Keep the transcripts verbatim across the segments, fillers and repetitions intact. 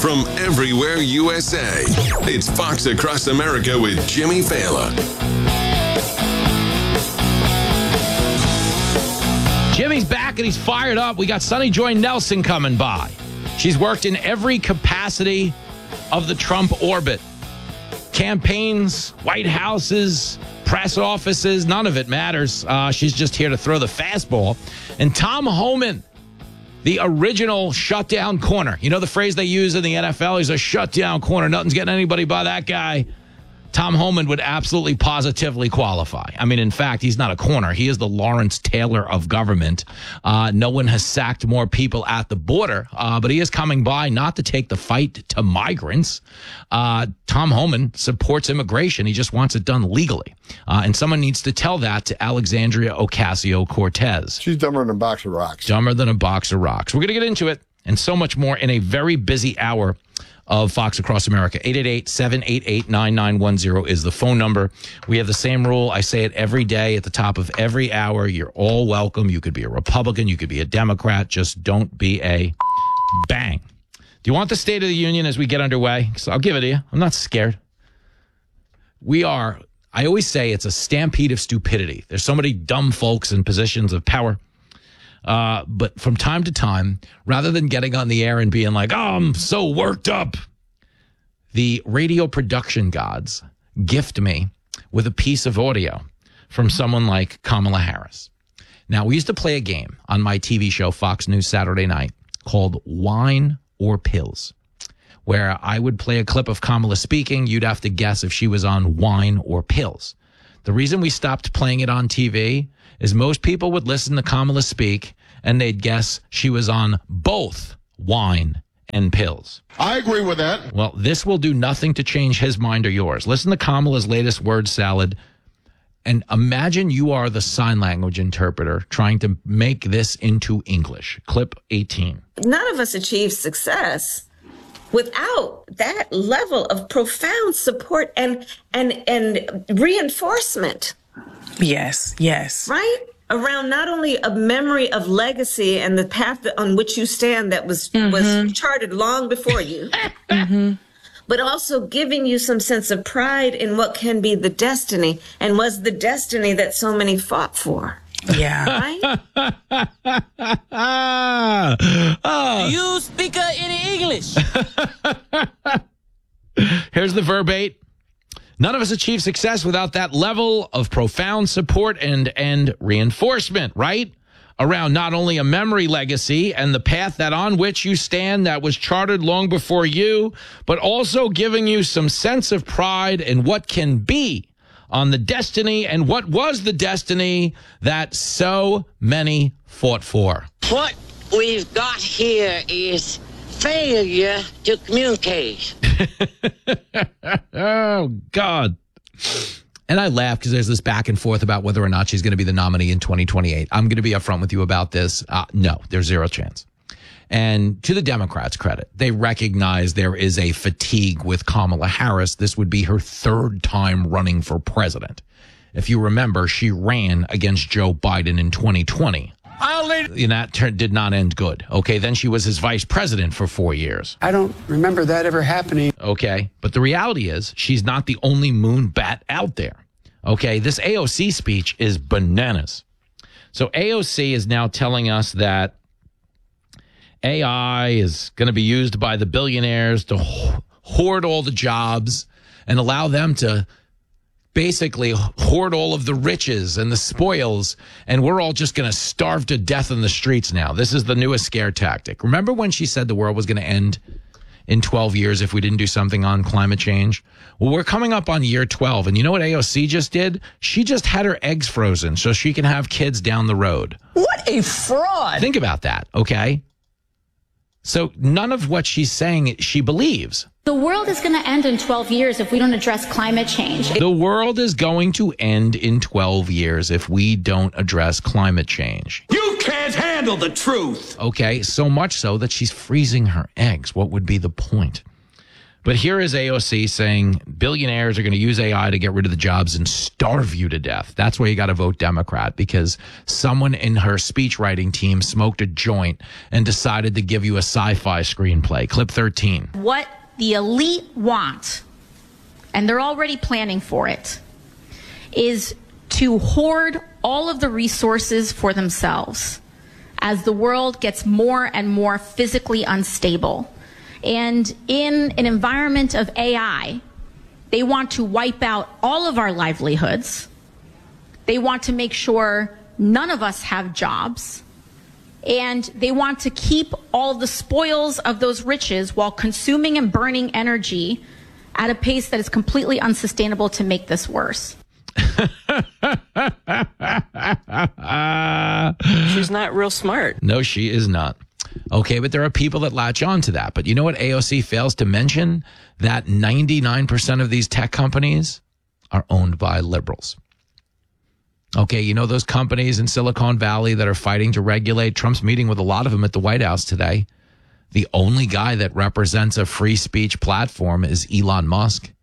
from everywhere U S A. It's Fox Across America with Jimmy Fallon. Jimmy's back and he's fired up. We got Sunny Joy Nelson coming by. She's worked in every capacity of the Trump orbit. Campaigns, White Houses, press offices, none of it matters. Uh, she's just here to throw the fastball. And Tom Homan, the original shutdown corner. You know the phrase they use in the N F L? He's a shutdown corner. Nothing's getting anybody by that guy. Tom Homan would absolutely positively qualify. I mean, in fact, he's not a corner. He is the Lawrence Taylor of government. Uh, no one has sacked more people at the border, uh, but he is coming by not to take the fight to migrants. Uh, Tom Homan supports immigration. He just wants it done legally. Uh, and someone needs to tell that to Alexandria Ocasio-Cortez. She's dumber than a box of rocks. Dumber than a box of rocks. We're going to get into it and so much more in a very busy hour of Fox Across America. eight eight eight, seven eight eight, nine nine one zero is the phone number. We have the same rule. I say it every day at the top of every hour. You're all welcome. You could be a Republican. You could be a Democrat. Just don't be a bang. Do you want the State of the Union as we get underway? So I'll give it to you. I'm not scared. We are, I always say it's a stampede of stupidity. There's so many dumb folks in positions of power. Uh, but from time to time, rather than getting on the air and being like, oh, I'm so worked up, the radio production gods gift me with a piece of audio from someone like Kamala Harris. Now, we used to play a game on my T V show, Fox News Saturday Night, called Wine or Pills, where I would play a clip of Kamala speaking. You'd have to guess if she was on wine or pills. The reason we stopped playing it on T V is most people would listen to Kamala speak and they'd guess she was on both wine and pills. I agree with that. Well, this will do nothing to change his mind or yours. Listen to Kamala's latest word salad and imagine you are the sign language interpreter trying to make this into English. Clip eighteen. None of us achieve success without that level of profound support and and and reinforcement. Yes, yes. Right? Around not only a memory of legacy and the path on which you stand that was, mm-hmm. was charted long before you, mm-hmm. but also giving you some sense of pride in what can be the destiny and was the destiny that so many fought for. Yeah. Right? oh. You speak uh, any English? Here's the verbate. None of us achieve success without that level of profound support and, and reinforcement, right? Around not only a memory legacy and the path that on which you stand that was charted long before you, but also giving you some sense of pride in what can be on the destiny and what was the destiny that so many fought for. What we've got here is failure to communicate. Oh, God. And I laugh because there's this back and forth about whether or not she's going to be the nominee in twenty twenty-eight. I'm going to be upfront with you about this. Uh, no, there's zero chance. And to the Democrats' credit, they recognize there is a fatigue with Kamala Harris. This would be her third time running for president. If you remember, she ran against Joe Biden in twenty twenty. And that turn, did not end good. Okay, then she was his vice president for four years. I don't remember that ever happening. Okay, but the reality is she's not the only moon bat out there. Okay, this A O C speech is bananas. So A O C is now telling us that A I is going to be used by the billionaires to hoard all the jobs and allow them to basically hoard all of the riches and the spoils, and we're all just going to starve to death in the streets now. This is the newest scare tactic. Remember when she said the world was going to end in twelve years if we didn't do something on climate change? Well, we're coming up on year twelve, and you know what A O C just did? She just had her eggs frozen so she can have kids down the road. What a fraud. Think about that, okay? So none of what she's saying she believes. The world is going to end in twelve years if we don't address climate change. The world is going to end in twelve years if we don't address climate change. You can't handle the truth. Okay, so much so that she's freezing her eggs. What would be the point? But here is A O C saying billionaires are going to use A I to get rid of the jobs and starve you to death. That's why you got to vote Democrat, because someone in her speechwriting team smoked a joint and decided to give you a sci-fi screenplay. Clip thirteen. What the elite want, and they're already planning for it, is to hoard all of the resources for themselves as the world gets more and more physically unstable. And in an environment of A I, they want to wipe out all of our livelihoods. They want to make sure none of us have jobs. And they want to keep all the spoils of those riches while consuming and burning energy at a pace that is completely unsustainable to make this worse. She's not real smart. No, she is not. Okay, but there are people that latch on to that. But you know what A O C fails to mention? That ninety-nine percent of these tech companies are owned by liberals. Okay, you know those companies in Silicon Valley that are fighting to regulate? Trump's meeting with a lot of them at the White House today. The only guy that represents a free speech platform is Elon Musk.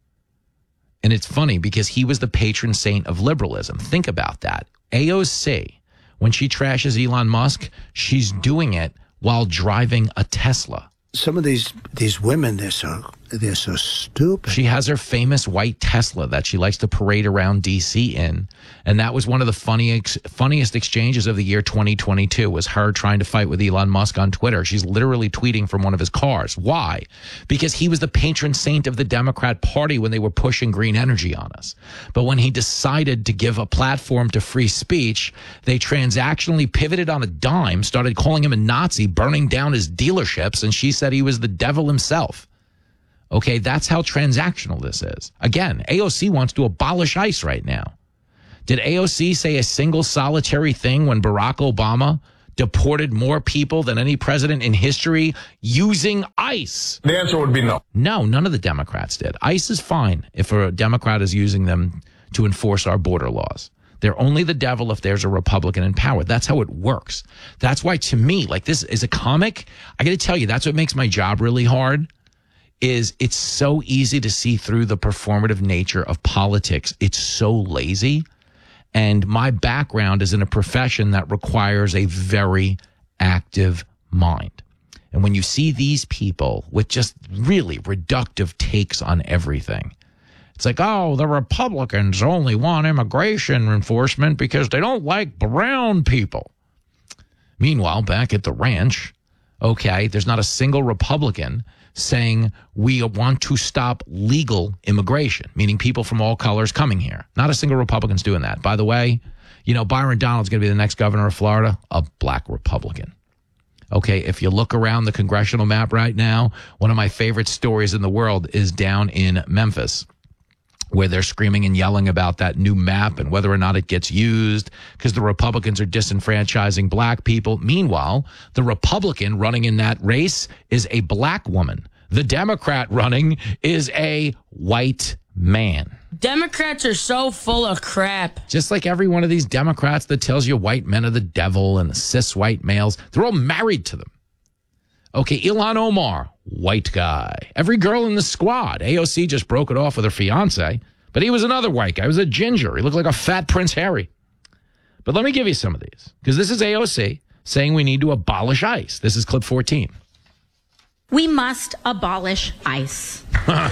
And it's funny because he was the patron saint of liberalism. Think about that. A O C, when she trashes Elon Musk, she's doing it while driving a Tesla. Some of these these women, they're so they're so stupid. She has her famous white Tesla that she likes to parade around D C in, and that was one of the funniest funniest exchanges of the year twenty twenty-two. Was her trying to fight with Elon Musk on Twitter. She's literally tweeting from one of his cars. Why? Because he was the patron saint of the Democrat Party when they were pushing green energy on us. But when he decided to give a platform to free speech, they transactionally pivoted on a dime, started calling him a Nazi, burning down his dealerships, and she said he was the devil himself. Okay, that's how transactional this is. Again, A O C wants to abolish ICE right now. Did A O C say a single solitary thing when Barack Obama deported more people than any president in history using ICE? The answer would be no. No, none of the Democrats did. ICE is fine if a Democrat is using them to enforce our border laws. They're only the devil if there's a Republican in power. That's how it works. That's why, to me, like, this is a comic. I got to tell you, that's what makes my job really hard, is it's so easy to see through the performative nature of politics. It's so lazy. And my background is in a profession that requires a very active mind. And when you see these people with just really reductive takes on everything, it's like, oh, the Republicans only want immigration enforcement because they don't like brown people. Meanwhile, back at the ranch, okay, there's not a single Republican saying we want to stop legal immigration, meaning people from all colors coming here. Not a single Republican's doing that. By the way, you know, Byron Donalds going to be the next governor of Florida, a black Republican. Okay, if you look around the congressional map right now, one of my favorite stories in the world is down in Memphis, where they're screaming and yelling about that new map and whether or not it gets used because the Republicans are disenfranchising black people. Meanwhile, the Republican running in that race is a black woman. The Democrat running is a white man. Democrats are so full of crap. Just like every one of these Democrats that tells you white men are the devil and the cis white males, they're all married to them. Okay, Ilhan Omar, white guy. Every girl in the squad. A O C just broke it off with her fiance, but he was another white guy. He was a ginger. He looked like a fat Prince Harry. But let me give you some of these, because this is A O C saying we need to abolish ICE. This is clip fourteen. We must abolish ICE.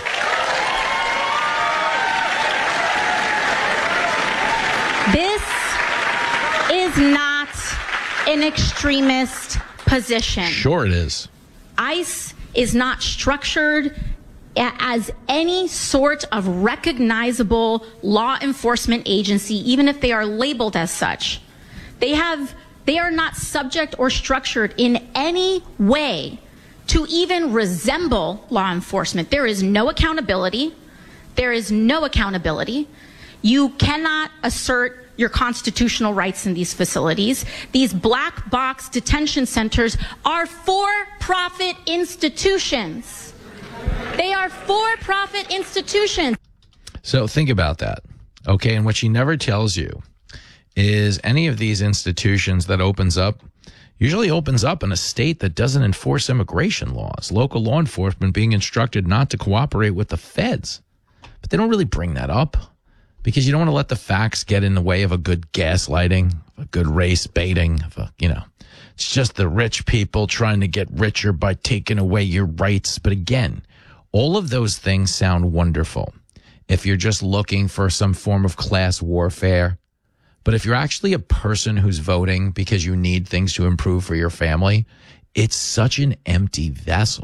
This is not an extremist position. Sure it is. ICE is not structured as any sort of recognizable law enforcement agency, even if they are labeled as such. They have, they are not subject or structured in any way to even resemble law enforcement. There is no accountability. There is no accountability. You cannot assert your constitutional rights in these facilities. These black box detention centers are for-profit institutions. They are for-profit institutions. So think about that. Okay, and what she never tells you is any of these institutions that opens up, usually opens up in a state that doesn't enforce immigration laws, local law enforcement being instructed not to cooperate with the feds. But they don't really bring that up because you don't want to let the facts get in the way of a good gaslighting, a good race baiting, of a, you know, it's just the rich people trying to get richer by taking away your rights. But again, all of those things sound wonderful if you're just looking for some form of class warfare. But if you're actually a person who's voting because you need things to improve for your family, it's such an empty vessel.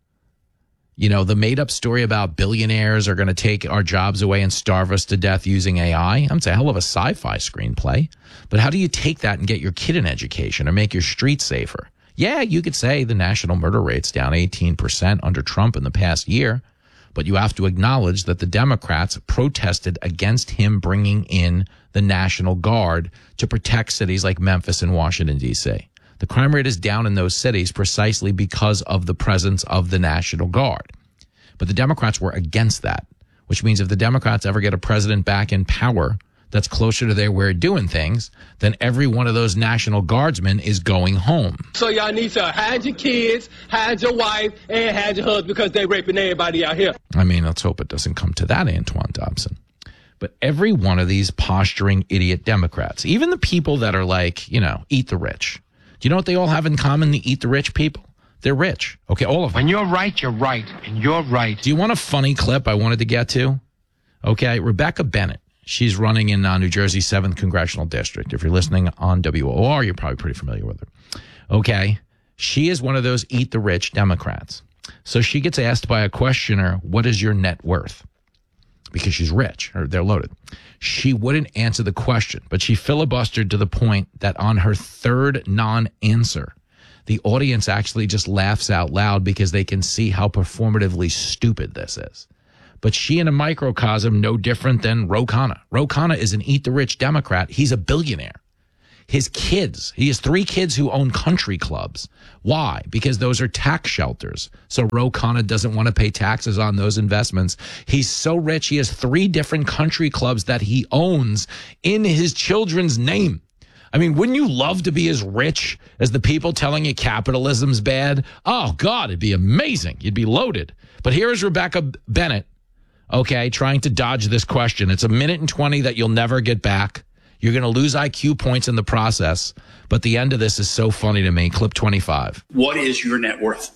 You know, the made-up story about billionaires are going to take our jobs away and starve us to death using A I, it's a hell of a sci-fi screenplay. But how do you take that and get your kid an education or make your streets safer? Yeah, you could say the national murder rate's down eighteen percent under Trump in the past year, but you have to acknowledge that the Democrats protested against him bringing in the National Guard to protect cities like Memphis and Washington, D C The crime rate is down in those cities precisely because of the presence of the National Guard. But the Democrats were against that, which means if the Democrats ever get a president back in power that's closer to their way of doing things, then every one of those National Guardsmen is going home. So y'all need to hide your kids, hide your wife, and hide your husband because they raping everybody out here. I mean, let's hope it doesn't come to that, Antoine Dobson. But every one of these posturing idiot Democrats, even the people that are like, you know, eat the rich. Do you know what they all have in common, the eat the rich people? They're rich. Okay, all of them. When you're right, you're right, and you're right. Do you want a funny clip I wanted to get to? Okay, Rebecca Bennett. She's running in uh, New Jersey's seventh Congressional District. If you're listening on W O R, you're probably pretty familiar with her. Okay, she is one of those eat the rich Democrats. So she gets asked by a questioner, what is your net worth? Because she's rich, or they're loaded. She wouldn't answer the question, but she filibustered to the point that on her third non-answer, the audience actually just laughs out loud because they can see how performatively stupid this is. But she in a microcosm, no different than Ro Khanna. Ro Khanna is an eat the rich Democrat. He's a billionaire. His kids, he has three kids who own country clubs. Why? Because those are tax shelters. So Ro Khanna doesn't want to pay taxes on those investments. He's so rich, he has three different country clubs that he owns in his children's name. I mean, wouldn't you love to be as rich as the people telling you capitalism's bad? Oh, God, it'd be amazing. You'd be loaded. But here is Rebecca Bennett, okay, trying to dodge this question. It's a minute and twenty that you'll never get back. You're going to lose I Q points in the process. But the end of this is so funny to me. Clip twenty-five. What is your net worth?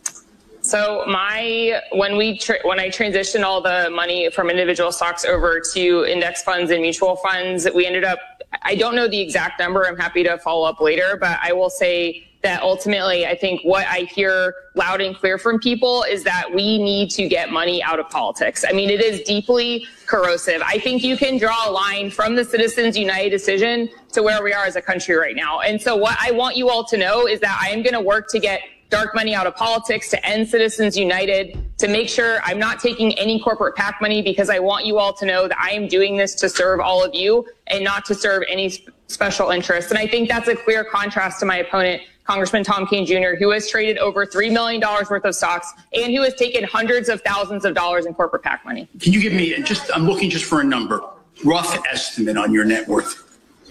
So my when we tra- when I transitioned all the money from individual stocks over to index funds and mutual funds, we ended up, I don't know the exact number. I'm happy to follow up later, but I will say that ultimately, I think what I hear loud and clear from people is that we need to get money out of politics. I mean, it is deeply corrosive. I think you can draw a line from the Citizens United decision to where we are as a country right now. And so what I want you all to know is that I am going to work to get dark money out of politics, to end Citizens United, to make sure I'm not taking any corporate PAC money, because I want you all to know that I am doing this to serve all of you and not to serve any sp- special interests. And I think that's a clear contrast to my opponent, Congressman Tom Kean Junior, who has traded over three million dollars worth of stocks and who has taken hundreds of thousands of dollars in corporate PAC money. Can you give me just, I'm looking just for a number, rough estimate on your net worth?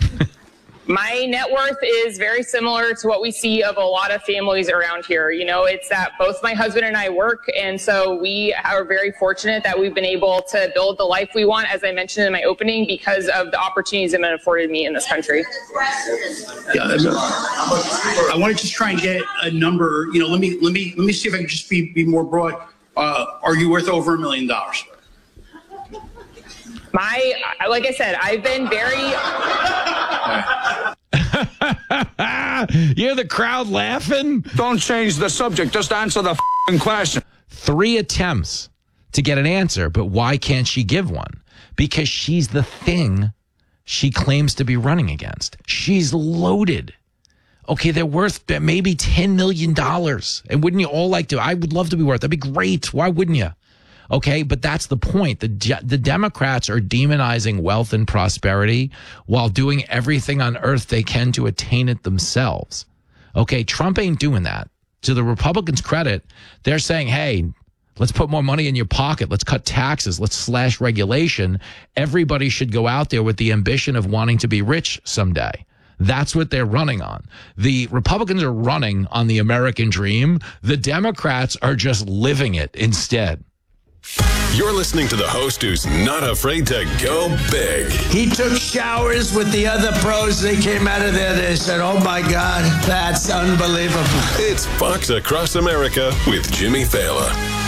My net worth is very similar to what we see of a lot of families around here. You know, it's that both my husband and I work, and so we are very fortunate that we've been able to build the life we want, as I mentioned in my opening, because of the opportunities that have been afforded me in this country. Yeah, I want to just try and get a number. You know, let me let me let me see if I can just be be more broad. Uh, are you worth over a million dollars? My, like I said, I've been very. You hear the crowd laughing? Don't change the subject. Just answer the f***ing question. Three attempts to get an answer, but why can't she give one? Because she's the thing she claims to be running against. She's loaded. Okay, they're worth maybe ten million dollars. And wouldn't you all like to? I would love to be worth. That'd be great. Why wouldn't you? Okay, but that's the point. The the Democrats are demonizing wealth and prosperity while doing everything on earth they can to attain it themselves. Okay, Trump ain't doing that. To the Republicans' credit, they're saying, hey, let's put more money in your pocket. Let's cut taxes. Let's slash regulation. Everybody should go out there with the ambition of wanting to be rich someday. That's what they're running on. The Republicans are running on the American dream. The Democrats are just living it instead. You're listening to the host who's not afraid to go big. He took showers with the other pros. They came out of there. They said, oh, my God, that's unbelievable. It's Fox Across America with Jimmy Fallon.